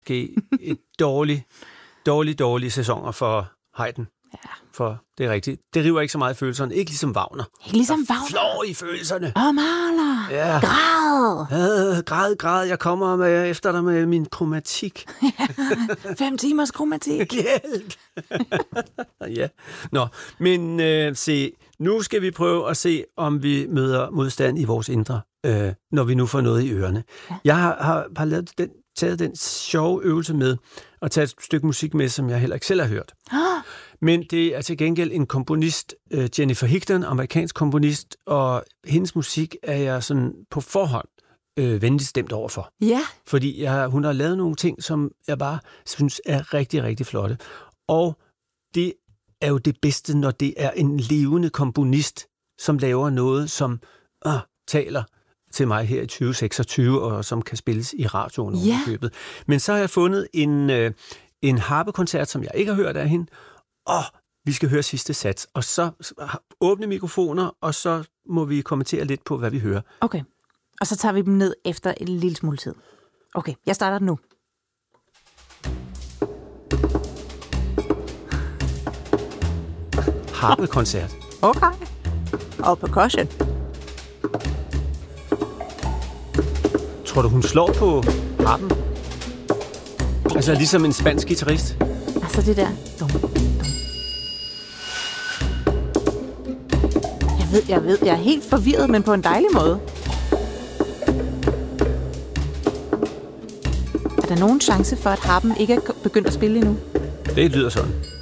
et dårlige sæsoner for Haydn. Ja. For det er rigtigt. Det river ikke så meget i følelserne. Ikke ligesom Wagner. Ikke ligesom Wagner. Flår i følelserne. Mahler. Ja. Græd. Jeg kommer efter dig med min kromatik. 5 timers kromatik. Hjælp! Ja. Nå, men se, nu skal vi prøve at se, om vi møder modstand i vores indre, når vi nu får noget i ørerne. Ja. Jeg har taget den sjove øvelse med, og taget et stykke musik med, som jeg heller ikke selv har hørt. Men det er til gengæld en komponist, Jennifer Higdon, amerikansk komponist, og hendes musik er jeg sådan på forhånd venligt stemt overfor. Ja. Fordi hun har lavet nogle ting, som jeg bare synes er rigtig, rigtig flotte. Og det er jo det bedste, når det er en levende komponist, som laver noget, som taler til mig her i 2026, og som kan spilles i radioen over købet. Men så har jeg fundet en harpekoncert, som jeg ikke har hørt af hende, og vi skal høre sidste sats. Og så åbne mikrofoner, og så må vi kommentere lidt på, hvad vi hører. Okay. Og så tager vi dem ned efter en lille smule tid. Okay, jeg starter nu. Harpekoncert. Okay. Og percussion. Tror du, hun slår på harpen? Altså ligesom en spansk guitarist? Altså det der. Jeg er helt forvirret, men på en dejlig måde. Er der nogen chance for, at harpen ikke er begyndt at spille endnu? Det lyder sådan.